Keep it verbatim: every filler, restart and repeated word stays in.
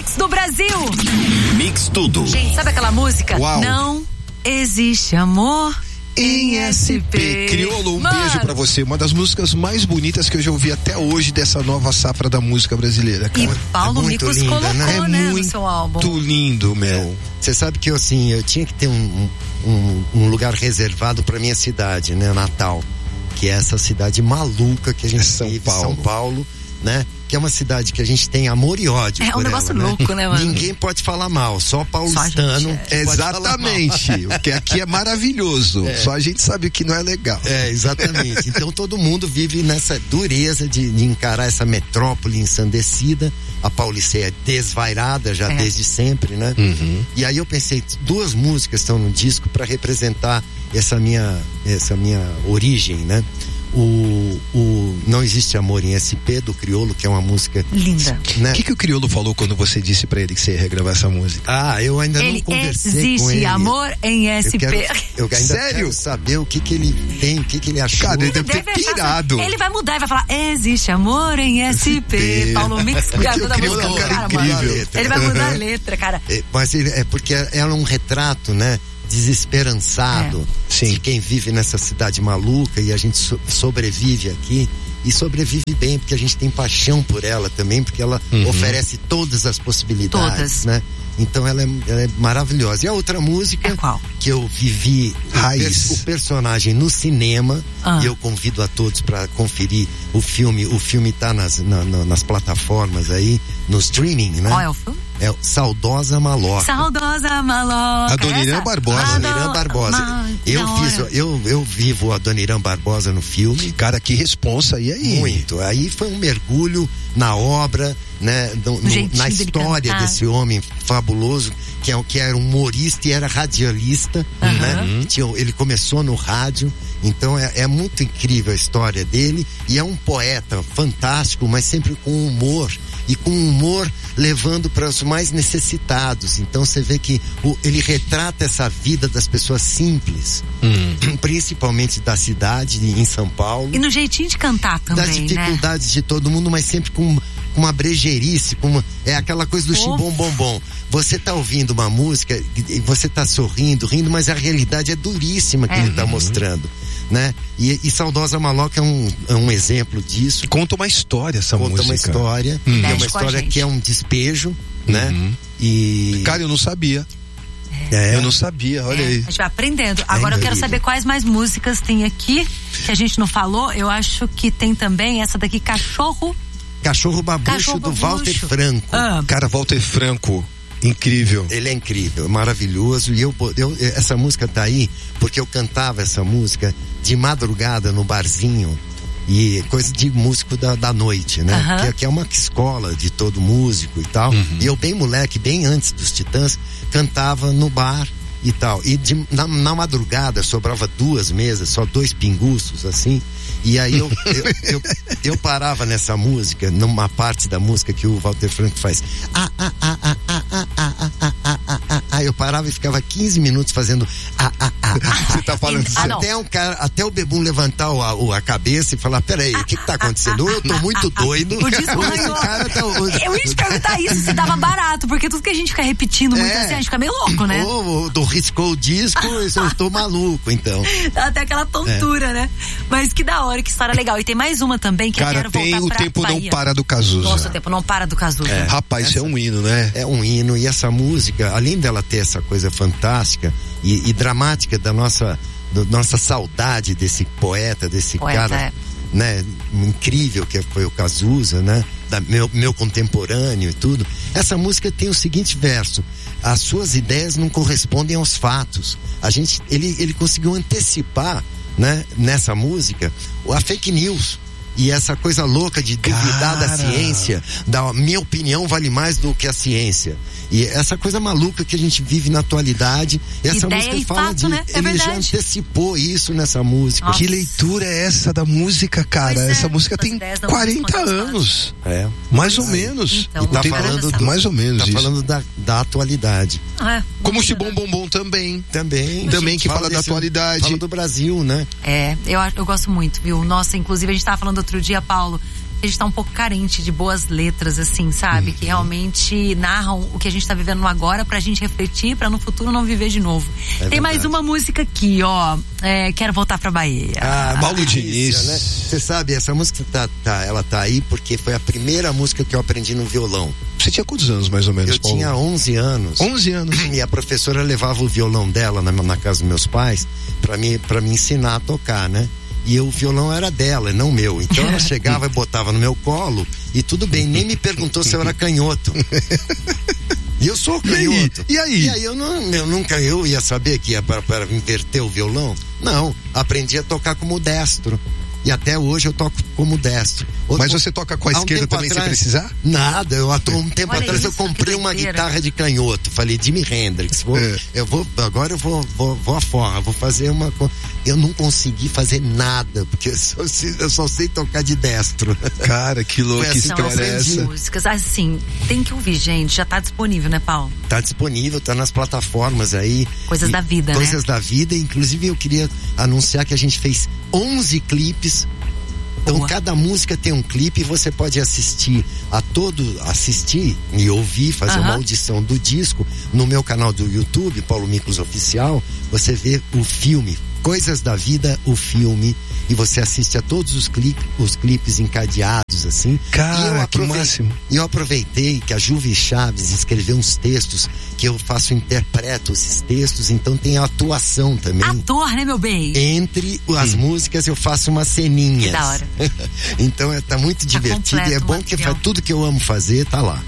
Mix do Brasil. Mix tudo. Gente, sabe aquela música? Uau. Não existe amor em S P. Criolo, um Mano. beijo pra você. Uma das músicas mais bonitas que eu já ouvi até hoje dessa nova safra da música brasileira, cara. E Paulo É muito Micos linda, colocou, né? É né, no muito seu álbum. lindo, meu. Você sabe que eu, assim, eu tinha que ter um, um, um lugar reservado pra minha cidade, né? Natal. Que é essa cidade maluca que a gente São vive, Paulo. São Paulo, né? Que é uma cidade que a gente tem amor e ódio É um por negócio ela, louco, né, mano? Ninguém pode falar mal, só paulistano. Só a gente, que pode falar mal. Exatamente. O que aqui é maravilhoso. É. Só a gente sabe o que não é legal. É, exatamente. Então todo mundo vive nessa dureza de, de encarar essa metrópole ensandecida. A Pauliceia é desvairada já É. desde sempre, né? Uhum. E aí eu pensei, duas músicas estão no disco para representar essa minha, essa minha origem, né? O, o Não Existe Amor em S P, do Criolo, que é uma música... Linda. Né? O que, que o Criolo falou quando você disse pra ele que você ia regravar essa música? Ah, eu ainda Ele não conversei com existe ele. amor em S P. Eu, quero, eu ainda Sério? quero saber o que que ele tem, o que que ele achou. Cara, ele deve ter Deve achar- pirado. Ele vai mudar e vai falar: existe amor em S P. S P. Paulo Mix Porque gravou o da Criolo música é um do cara cara, incrível. mano. Ele vai mudar a letra, cara. É, mas ele, é porque ela é um retrato, né? Desesperançado É. Sim. de quem vive nessa cidade maluca, e a gente so- sobrevive aqui e sobrevive bem porque a gente tem paixão por ela também, porque ela Uhum. oferece todas as possibilidades, Todas. né? Então ela é, ela é maravilhosa. E a outra música É qual? que eu vivi o, Raiz. o personagem no cinema, Ah. e eu convido a todos para conferir o filme. O filme tá nas, na- na- nas plataformas aí, no streaming, né? Qual é o filme? É o Saudosa Maloca. Saudosa maloca. Adoniran Essa? Barbosa. Ah, Adoniran não. Barbosa. Ma- Eu da fiz, hora. eu, eu vivo a Adoniran Barbosa no filme. Cara, que responsa. E aí? Muito. Aí foi um mergulho na obra, né? No- no- jeitinho na dele história cantar. desse homem fabuloso, que, é, o- que era humorista e era radialista, né? Tinha- ele começou no rádio, então é, é muito incrível a história dele, e é um poeta fantástico, mas sempre com humor, e com humor levando para os mais necessitados. Então você vê que o- ele retrata essa vida das pessoas simples, Hum. principalmente da cidade, em São Paulo, E no jeitinho de cantar também, das né? dificuldades de todo mundo, mas sempre com, com uma brejeirice, com uma, é aquela coisa do Fofo. chibom bom bom. Você tá ouvindo uma música e você tá sorrindo, rindo, mas a realidade é duríssima que É. ele tá mostrando, né? E, e Saudosa Maloca é um, é um exemplo disso. Conta uma história essa Conta música. uma história, Hum. é Mexe uma com a história gente. que é um despejo, né? Uhum. E Cara, eu não sabia. é, Eu não sabia, olha É, aí. a gente vai aprendendo. Agora eu quero incrível. saber quais mais músicas tem aqui que a gente não falou. Eu acho que tem também essa daqui, Cachorro. Cachorro Babucho Cachorro do Babucho. Walter Franco. Ah, Cara, Walter Franco, incrível. Ele é incrível, maravilhoso. E eu, eu, essa música tá aí porque eu cantava essa música de madrugada no barzinho. E coisa de músico da, da noite, né? Aham. Que, que é uma escola de todo músico e tal. E eu, bem moleque, bem antes dos Titãs, cantava no bar e tal. E de, na, na madrugada sobrava duas mesas, só dois pinguços, assim. E aí eu, eu, eu, eu parava nessa música, numa parte da música que o Walter Franco faz. Ah, ah, ah, ah, ah, ah, ah, ah, ah, ah, ah, ah, ah. Eu parava e ficava quinze minutos fazendo ah, ah, ah, ah. Você tá falando Ah, sério? não. Até, um cara, até o Bebum levantar o, a, o- a cabeça e falar: peraí, o que que tá acontecendo? Ou eu tô muito doido. O disco ou esse ganhou. cara tá. ou- eu ia te perguntar isso, se dava barato, porque tudo que a gente fica repetindo muito É. assim, a gente fica meio louco, né? Ou, ou do riscou o disco, eu tô maluco, então. Dá até aquela tontura, né? Mas que da hora, que história legal. E tem mais uma também que eu Cara, quero tem voltar O pra Tempo Não Bahia. Para do Cazuza. Nossa, o tempo não para do Cazuza. Rapaz, isso é um hino, né? É um hino, e essa música, além dela ter essa coisa fantástica e, e dramática da nossa, da nossa saudade desse poeta, desse Poeta, cara, é. né, incrível que foi o Cazuza, né, da, meu, meu contemporâneo e tudo. Essa música tem o seguinte verso: as suas ideias não correspondem aos fatos. A gente, ele, ele conseguiu antecipar, né, nessa música, a fake news. E essa coisa louca de duvidar da Cara. ciência, da minha opinião vale mais do que a ciência. E essa coisa maluca que a gente vive na atualidade, essa Ideia música e fala fato, de, né? É ele já verdade. antecipou isso nessa música. Nossa. Que leitura é essa da música, cara? Pois é, Essa música as tem ideias não quarenta correspondem aos anos. É. Mais ou menos. Então, O tá tempo- falando do- mais ou menos Tá isso. falando da, da atualidade. É, Como o muito Chibom legal. Bombom também. Também. Também que fala da desse- atualidade. Fala do Brasil, né? É, eu, acho- eu gosto muito, viu? Nossa, inclusive a gente tava falando outro dia, Paulo, que a gente tá um pouco carente de boas letras, assim, sabe? Uhum. Que realmente narram o que a gente tá vivendo no agora pra gente refletir, pra no futuro não viver de novo. É Tem verdade. mais uma música aqui, ó. É, Quero Voltar pra Bahia. Ah, Paulo Diniz. Né? Você sabe, essa música tá, tá, ela tá aí porque foi a primeira música que eu aprendi no violão. Você tinha quantos anos, mais ou menos, Eu Paulo? tinha onze anos. onze anos. E a professora levava o violão dela na, na casa dos meus pais pra me, pra me ensinar a tocar, né? E eu, o violão era dela, não meu. Então ela chegava e botava no meu colo e tudo bem, nem me perguntou se eu era canhoto. E eu sou canhoto. E aí? E aí eu, não, eu nunca eu ia saber que ia para, para inverter o violão? Não, aprendi a tocar como destro. E até hoje eu toco como destro. Mas você toca com a esquerda um também atrás, se precisar? Nada, eu atuo um tempo Olha atrás isso, eu comprei uma guitarra de canhoto. Falei, Jimi Hendrix, vou, é. eu vou, agora eu vou, vou, vou a forra, vou fazer uma. Eu não consegui fazer nada, porque eu só, eu só sei tocar de destro. Cara, que louco, que história é essa? Músicas, assim, tem que ouvir, gente, já tá disponível, né, Paulo? Tá disponível, tá nas plataformas aí. Coisas e, da vida, coisas né? Coisas da vida, inclusive eu queria anunciar que a gente fez onze clipes. Então Boa. cada música tem um clipe e você pode assistir a todo, assistir e ouvir, fazer uh-huh. uma audição do disco no meu canal do YouTube, Paulo Miklos Oficial. Você vê o filme, Coisas da Vida, o filme, e você assiste a todos os, clip, os clipes encadeados, assim. Cara, que máximo. E eu aproveitei que a Juvi Chaves escreveu uns textos que eu faço, interpreto esses textos, então tem a atuação também. Ator, né, meu bem? Entre as hum. músicas eu faço umas ceninhas. Que da hora. Então é, tá muito divertido tá e é bom que faz tudo que eu amo fazer, tá lá.